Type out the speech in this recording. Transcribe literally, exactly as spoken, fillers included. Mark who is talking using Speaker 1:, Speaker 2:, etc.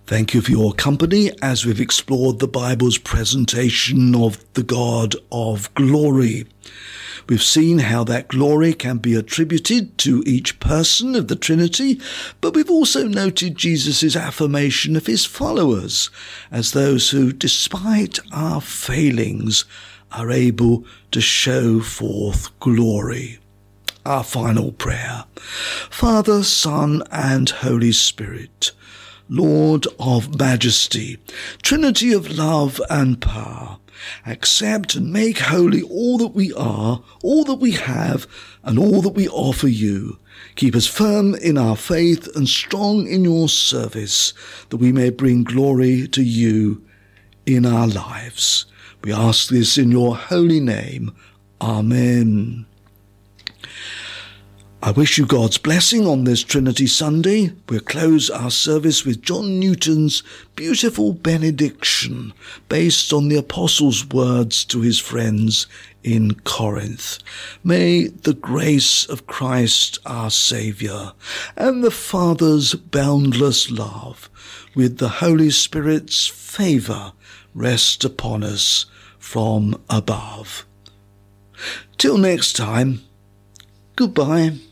Speaker 1: Thank you for your company as we've explored the Bible's presentation of the God of glory. We've seen how that glory can be attributed to each person of the Trinity, but we've also noted Jesus' affirmation of his followers as those who, despite our failings, are able to show forth glory. Our final prayer. Father, Son, and Holy Spirit, Lord of majesty, Trinity of love and power, accept and make holy all that we are, all that we have, and all that we offer you. Keep us firm in our faith and strong in your service, that we may bring glory to you in our lives. We ask this in your holy name. Amen. I wish you God's blessing on this Trinity Sunday. We'll close our service with John Newton's beautiful benediction based on the Apostle's words to his friends in Corinth. May the grace of Christ our Saviour and the Father's boundless love with the Holy Spirit's favour rest upon us from above. Till next time, goodbye.